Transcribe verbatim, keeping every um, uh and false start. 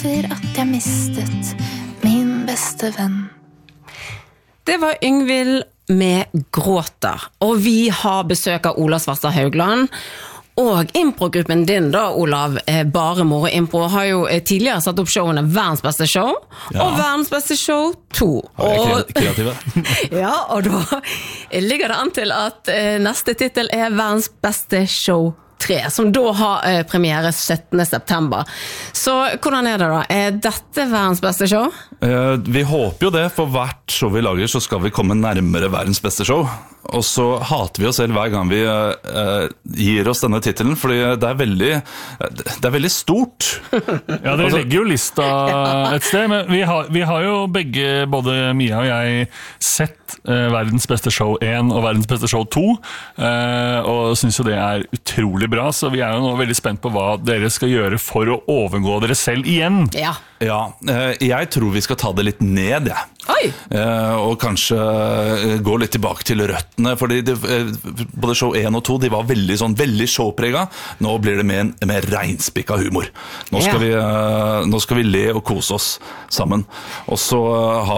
Etter at jeg mistet min beste venn. Det var Yngvild med Gråter, og vi har besøk av Olav Svarstad Haugland. Og improgruppen din da, Olav, Bare Moro Impro, har jo tidligere satt opp showene Verdens beste show ja. Og Verdens beste show to. Og, kreative. Ja, og da ligger det an til at neste titel er Verdens beste show tre, som da har eh, premiere syttende september. Så hvordan er det da? Er dette verdens beste show? Eh, vi håper jo det, for hvert show vi lager så skal vi komme nærmere verdens beste show. Og så hater vi oss selv hver gang vi eh, gir oss denne titelen, fordi det er veldig, det er veldig stort. Ja, dere legger jo lista et sted, men vi har, vi har jo begge, både Mia og jeg, sett eh, verdens beste show én og verdens beste show to, eh, og synes jo det er utrolig bra, så vi er jo nå veldig spent på hva dere skal gjøre for å overgå dere selv igjen. Ja. Ja, jeg tror vi skal ta det litt ned, ja. Oi! Og kanskje gå litt tilbake til røttene, fordi det, både show én og to, de var veldig, sånn, veldig showpreget. Nå blir det med en mer regnspikka humor. Nå skal, ja. vi, nå skal vi le og kose oss sammen. Og så har